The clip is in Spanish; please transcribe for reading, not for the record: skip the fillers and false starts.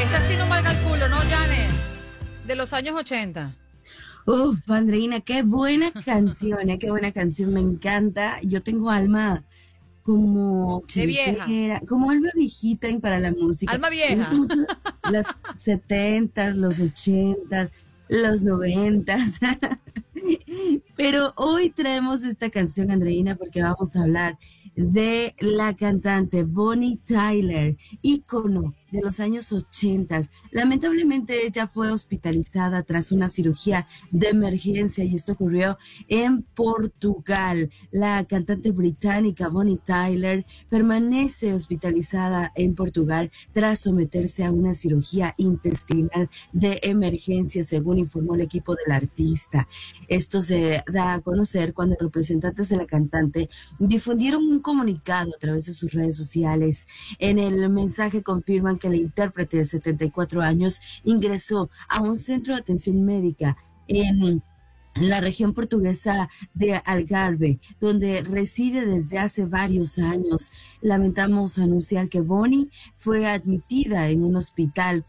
Esta sí no marca el culo, ¿no, Janet? De los años 80. Uf, Andreina, qué buena canción, qué buena canción, me encanta. Yo tengo alma como De vieja. ochentera, como alma viejita para la música. Alma Me gustan vieja. mucho los setentas, los ochentas, los noventas. Pero hoy traemos esta canción, Andreina, porque vamos a hablar de la cantante Bonnie Tyler, ícono de los años 80. Lamentablemente ella fue hospitalizada tras una cirugía de emergencia y esto ocurrió en Portugal. La cantante británica Bonnie Tyler permanece hospitalizada en Portugal tras someterse a una cirugía intestinal de emergencia, según informó el equipo del artista. Esto se da a conocer cuando representantes de la cantante difundieron un comunicado a través de sus redes sociales. En el mensaje confirman que la intérprete de 74 años ingresó a un centro de atención médica en la región portuguesa de Algarve, donde reside desde hace varios años. Lamentamos anunciar que Bonnie fue admitida en un hospital